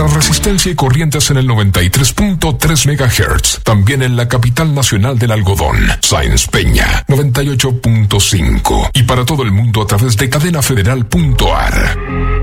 para resistencia y corrientes en el 93.3 MHz. También en la capital nacional del algodón, Sáenz Peña, 98.5. Y para todo el mundo a través de cadenafederal.ar.